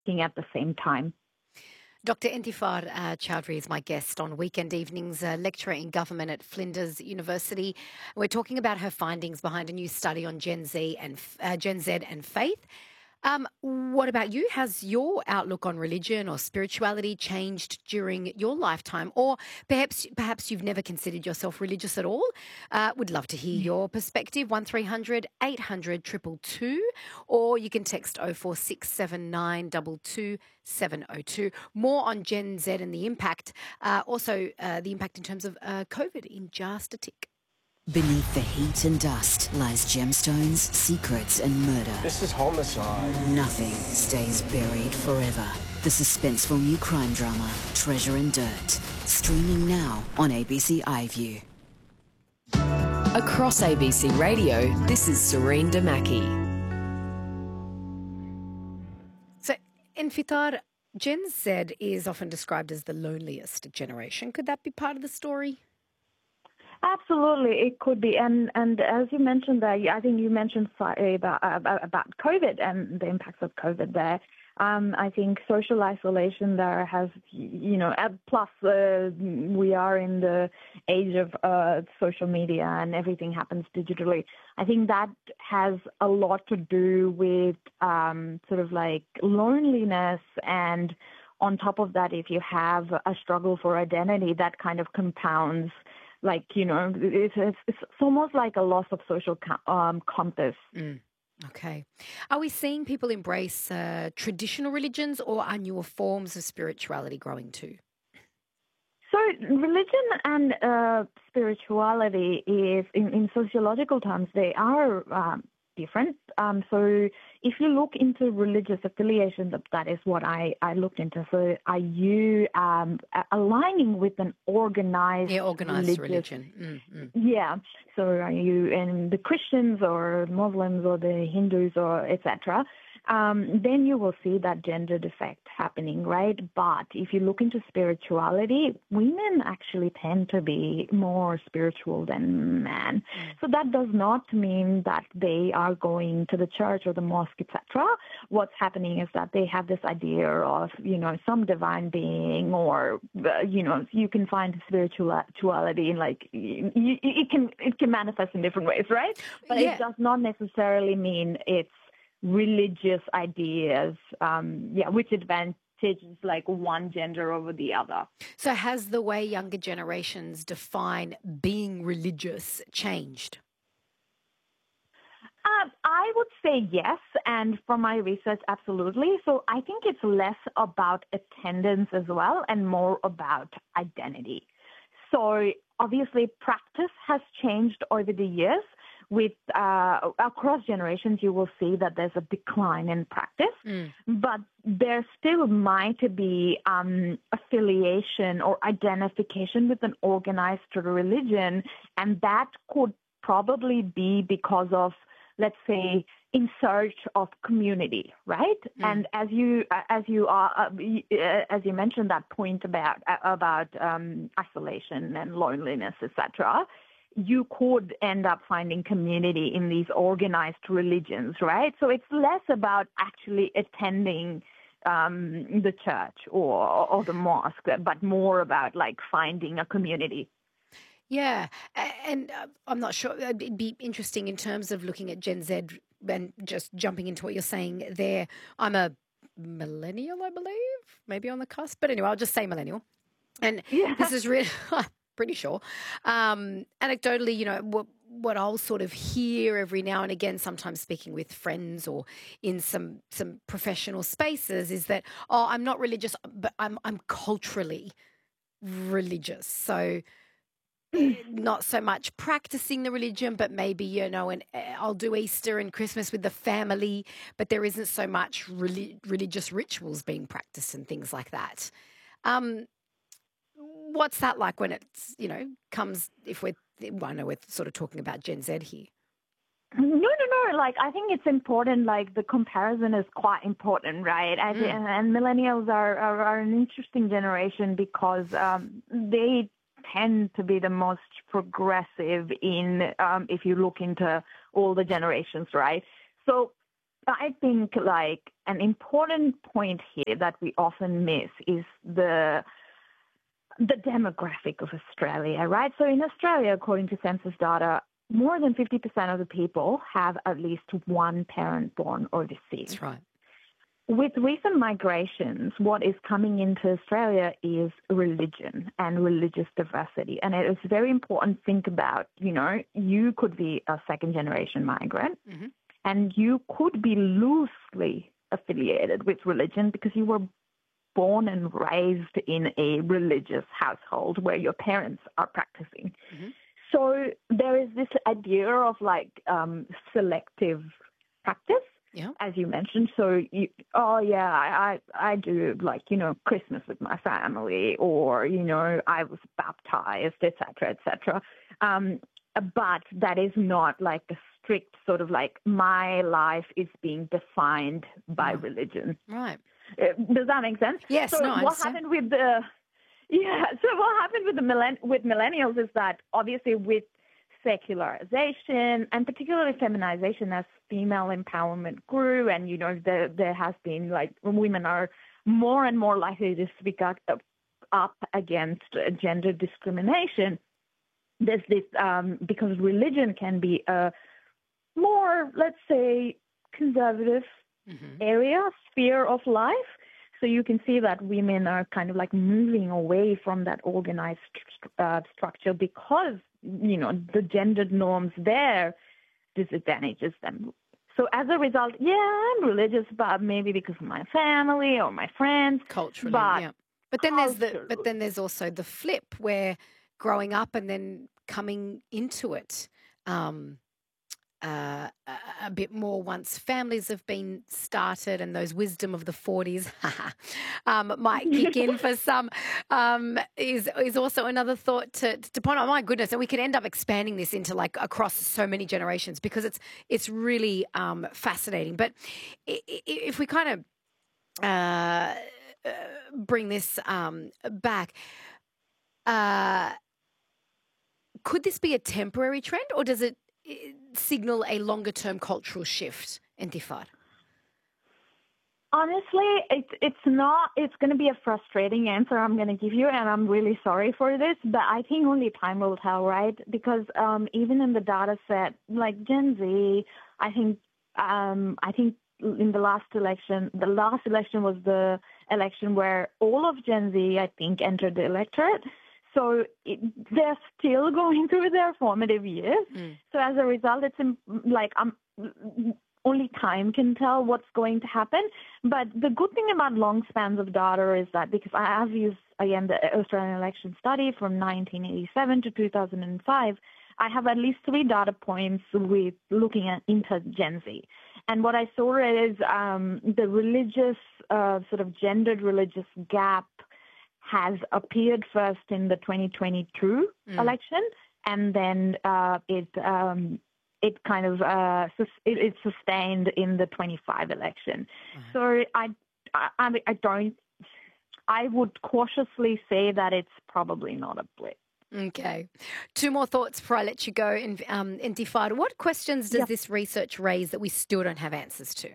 at the same time. Dr. Intifar Chowdhury is my guest on Weekend Evenings, a lecturer in government at Flinders University. We're talking about her findings behind a new study on Gen Z and faith. What about you? Has your outlook on religion or spirituality changed during your lifetime? Or perhaps you've never considered yourself religious at all? Would love to hear your perspective. 1300 800 222, or you can text 0467 702. More on Gen Z and the impact, also the impact in terms of COVID in just a tick. Beneath the heat and dust lies gemstones, secrets and murder. This is homicide. Nothing stays buried forever. The suspenseful new crime drama, Treasure and Dirt. Streaming now on ABC iView. Across ABC Radio, this is Serene Damaki. So, Infitar, Gen Z is often described as the loneliest generation. Could that be part of the story? Absolutely, it could be, and as you mentioned there, I think you mentioned about COVID and the impacts of COVID there. I think social isolation there has, plus we are in the age of social media and everything happens digitally. I think that has a lot to do with sort of like loneliness, and on top of that, if you have a struggle for identity, that kind of compounds. Like, it's almost like a loss of social compass. Okay. Are we seeing people embrace traditional religions, or are newer forms of spirituality growing too? So religion and spirituality is, in sociological terms, they are different. So if you look into religious affiliations, that is what I looked into. So are you aligning with an organized religion? Yeah. So are you in the Christians or Muslims or the Hindus or etc.? Then you will see that gendered effect happening, right? But if you look into spirituality, women actually tend to be more spiritual than men. So that does not mean that they are going to the church or the mosque, etc. What's happening is that they have this idea of, some divine being, or, you can find spirituality in like, it can manifest in different ways, right? But It does not necessarily mean it's religious ideas, which advantages like one gender over the other. So has the way younger generations define being religious changed? I would say yes, and from my research, absolutely. So I think it's less about attendance as well and more about identity. So obviously practice has changed over the years. With across generations, you will see that there's a decline in practice, but there still might be affiliation or identification with an organized religion, and that could probably be because of, let's say, in search of community, right? And as you mentioned that point about isolation and loneliness, etc., you could end up finding community in these organized religions, right? So it's less about actually attending the church or the mosque, but more about like finding a community. Yeah, and I'm not sure. It'd be interesting in terms of looking at Gen Z and just jumping into what you're saying there. I'm a millennial, I believe, maybe on the cusp. But anyway, I'll just say millennial. And this is really... pretty sure. Anecdotally, what I'll sort of hear every now and again, sometimes speaking with friends or in some professional spaces, is that, I'm not religious, but I'm culturally religious. So not so much practicing the religion, but maybe, and I'll do Easter and Christmas with the family, but there isn't so much religious rituals being practiced and things like that. What's that like when it's, comes, I know we're sort of talking about Gen Z here. No. Like, I think it's important. Like, the comparison is quite important, right? And millennials are an interesting generation because they tend to be the most progressive in, if you look into all the generations, right? So I think like an important point here that we often miss is the demographic of Australia, right? So in Australia, according to census data, more than 50% of the people have at least one parent born overseas. That's right. With recent migrations, what is coming into Australia is religion and religious diversity. And it is very important to think about, you could be a second-generation migrant and you could be loosely affiliated with religion because you were born and raised in a religious household where your parents are practicing. So there is this idea of selective practice. Yeah. As you mentioned, so I do Christmas with my family, or I was baptized, etc., etc. But that is not like a strict sort of my life is being defined by religion. Right. Does that make sense? Yes. So what happened with with millennials is that obviously with secularization and particularly feminization as female empowerment grew, and there has been women are more and more likely to speak up against gender discrimination. There's this because religion can be a more, let's say, conservative sphere of life. So you can see that women are kind of moving away from that organized structure because, the gendered norms there disadvantages them. So as a result, I'm religious, but maybe because of my family or my friends. Culturally, yeah. But then there's also the flip where growing up and then coming into it a bit more once families have been started and those wisdom of the 40s might kick in for some is also another thought to ponder. Oh my goodness, and we could end up expanding this into across so many generations because it's really fascinating. But if we kind of bring this back, could this be a temporary trend, or does it signal a longer-term cultural shift, Intifar? Honestly, it's not. It's going to be a frustrating answer I'm going to give you, and I'm really sorry for this, but I think only time will tell, right? Because even in the data set, Gen Z, I think in the last election was the election where all of Gen Z, I think, entered the electorate. So they're still going through their formative years. So as a result, it's only time can tell what's going to happen. But the good thing about long spans of data is that because I have used, again, the Australian election study from 1987 to 2005, I have at least 3 data points with looking at inter-Gen Z. And what I saw is the religious, sort of gendered religious gap has appeared first in the 2022 election, and then it kind of it's sustained in the 25 election. So I would cautiously say that it's probably not a blip. Okay. 2 more thoughts before I let you go. Intifar, what questions does this research raise that we still don't have answers to?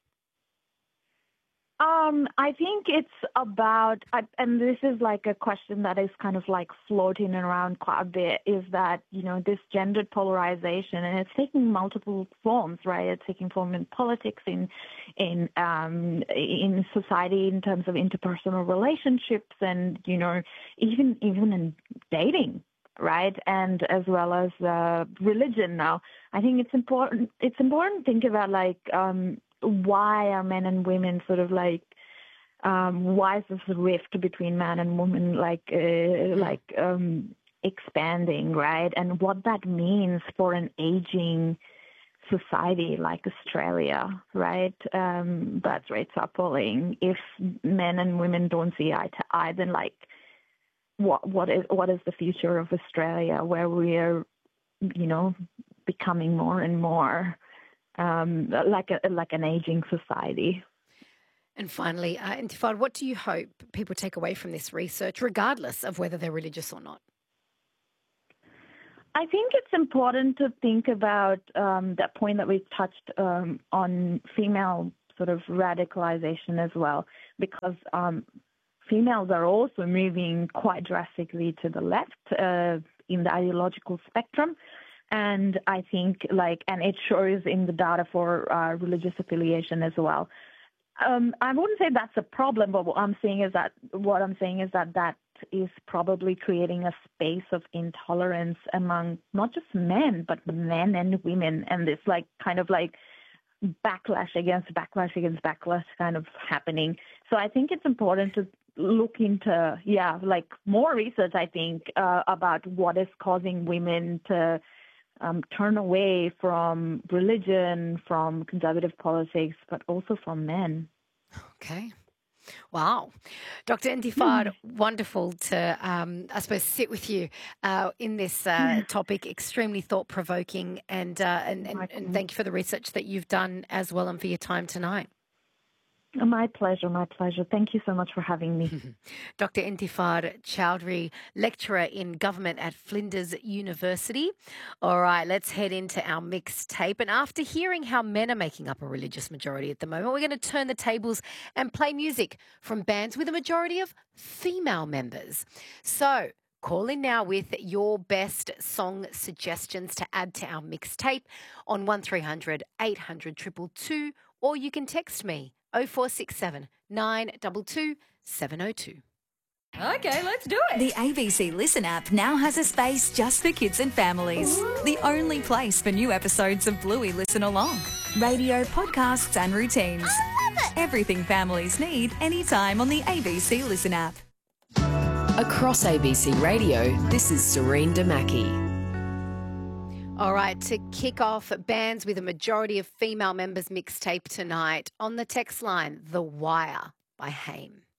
I think it's about, and this is a question that is kind of floating around quite a bit, is that, this gendered polarization, and it's taking multiple forms, right? It's taking form in politics, in society in terms of interpersonal relationships, and, even in dating, right? And as well as religion now. I think it's important to think about why are men and women sort of why is this rift between man and woman expanding, right? And what that means for an aging society like Australia, right? Birth rates are falling. If men and women don't see eye to eye, then what is the future of Australia, where we're becoming more and more like an aging society. And finally, Intifar, what do you hope people take away from this research, regardless of whether they're religious or not? I think it's important to think about that point that we touched on female sort of radicalization as well, because females are also moving quite drastically to the left in the ideological spectrum. And I think and it shows in the data for religious affiliation as well. I wouldn't say that's a problem, but what I'm saying is that that is probably creating a space of intolerance among not just men, but men and women, and this backlash against backlash kind of happening. So I think it's important to look into more research, I think, about what is causing women to turn away from religion, from conservative politics, but also from men. Okay. Wow. Dr. Intifar, wonderful to, I suppose, sit with you in this topic, extremely thought-provoking, and thank you for the research that you've done as well and for your time tonight. My pleasure. Thank you so much for having me. Dr. Intifar Chowdhury, lecturer in government at Flinders University. All right, let's head into our mixtape. And after hearing how men are making up a religious majority at the moment, we're going to turn the tables and play music from bands with a majority of female members. So call in now with your best song suggestions to add to our mixtape on 1300 800 222, or you can text me 0467 922 702. Okay, let's do it. The ABC Listen app now has a space just for kids and families. The only place for new episodes of Bluey Listen Along. Radio, podcasts and routines. I love it. Everything families need anytime on the ABC Listen app. Across ABC Radio, this is Serene Damaki. All right, to kick off bands with a majority of female members mixtape tonight, on the text line, The Wire by Haim.